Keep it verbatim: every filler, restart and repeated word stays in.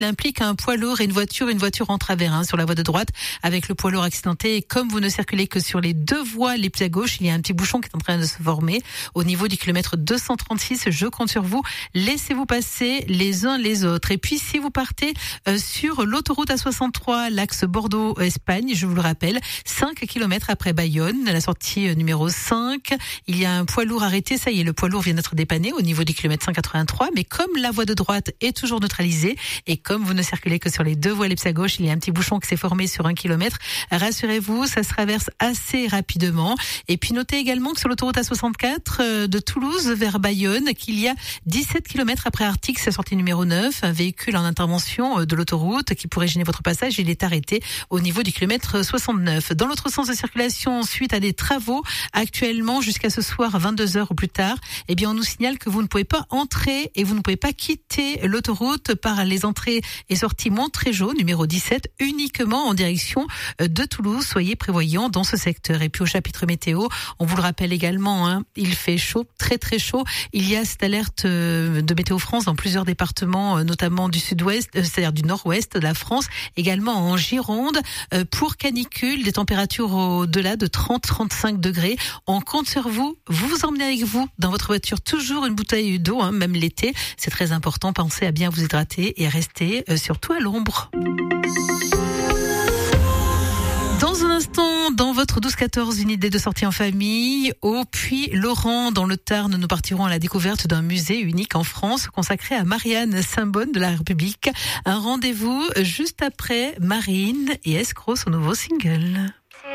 implique un poids lourd et une voiture, une voiture en travers hein, sur la voie de droite avec le poids lourd accidenté. Et comme vous ne circulez que sur les deux voies les plus à gauche, il y a un petit bouchon qui est en train de se former au niveau du kilomètre deux cent trente-six. Je compte sur vous. Laissez-vous passer les uns les autres. Et puis si vous partez euh, sur l'autoroute A soixante-trois, l'axe Bordeaux-Espagne, je vous le rappelle, cinq kilomètres après Bayonne, à la sortie euh, numéro cinq, il y a un poids lourd arrêté. Ça y est, le poids lourd vient d'être dépanné au niveau du kilomètre cent quatre-vingt-trois. Mais comme la voie de droite est toujours neutralisée et comme vous ne circulez que sur les deux voies les plus à gauche, il y a un petit bouchon qui s'est formé sur un kilomètre. Rassurez-vous, ça se traverse assez rapidement. Et puis notez également que sur l'autoroute A soixante-quatre euh, de Toulouse vers Bayonne, qu'il y a dix-sept kilomètres après Artix, sa sortie numéro neuf, un véhicule en intervention euh, de l'autoroute qui pourrait gêner votre passage. Il est arrêté au niveau du kilomètre soixante-neuf. Dans l'autre sens de circulation, suite à des travaux actuellement jusqu'à ce soir à vingt-deux heures ou plus tard, eh bien on nous signale que vous ne pouvez pas entrer et vous ne pouvez pas quitter l'autoroute par les entrées et sorties Montrégeau numéro dix-sept, uniquement en direction de Toulouse. Soyez prévoyants dans ce secteur. Et puis au chapitre météo, on vous le rappelle également, hein, il fait chaud, très très chaud. Il y a cette alerte de Météo France dans plusieurs départements, notamment du sud-ouest, c'est-à-dire du nord-ouest de la France, également en Gironde, pour canicule, des températures au-delà de trente à trente-cinq degrés. On compte sur vous. Vous vous emmenez avec vous dans votre voiture toujours une bouteille d'eau, hein, même l'été. C'est très important. Pensez à bien vous hydrater et à rester euh, surtout à l'ombre. Dans un instant, dans votre douze quatorze, une idée de sortie en famille. Au Puy-Laurent, dans le Tarn, nous partirons à la découverte d'un musée unique en France consacré à Marianne, symbole de la République. Un rendez-vous juste après Marine et Escroc, son nouveau single.